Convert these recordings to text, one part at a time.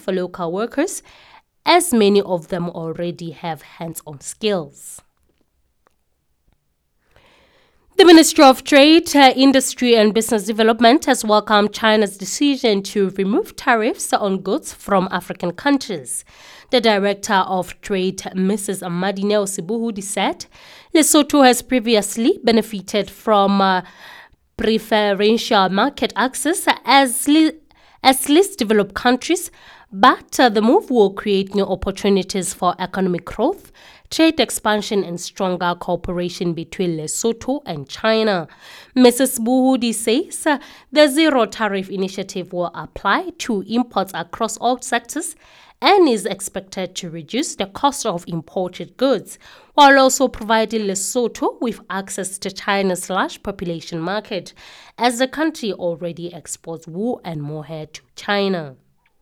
for local workers, as many of them already have hands-on skills. The Ministry of Trade, Industry and Business Development has welcomed China's decision to remove tariffs on goods from African countries. The Director of Trade, Mrs. Madineo Sibuhudi, said Lesotho has previously benefited from preferential market access as least developed countries, but the move will create new opportunities for economic growth, trade expansion and stronger cooperation between Lesotho and China. Mrs. Buhudi says the zero tariff initiative will apply to imports across all sectors and is expected to reduce the cost of imported goods, while also providing Lesotho with access to China's large population market, as the country already exports wool and mohair to China.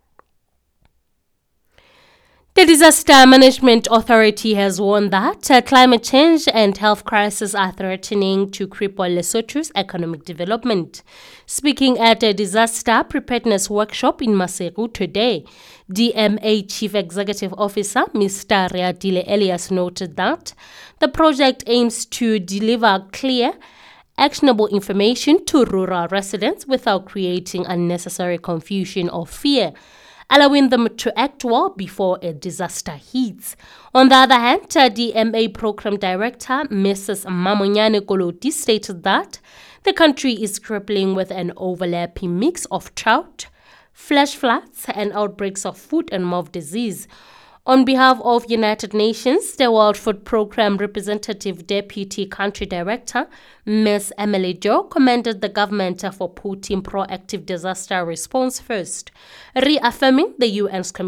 The Disaster Management Authority has warned that climate change and health crises are threatening to cripple Lesotho's economic development. Speaking at a disaster preparedness workshop in Maseru today, DMA Chief Executive Officer Mr. Readile Elias noted that the project aims to deliver clear, actionable information to rural residents without creating unnecessary confusion or fear, allowing them to act well before a disaster hits. On the other hand, DMA Program Director Mrs. Mamonyane Koloti stated that the country is grappling with an overlapping mix of drought, flash floods, and outbreaks of foot and mouth disease. On behalf of United Nations, the World Food Programme Representative Deputy Country Director, Ms. Emily Jo, commended the government for putting proactive disaster response first, reaffirming the UN's commitment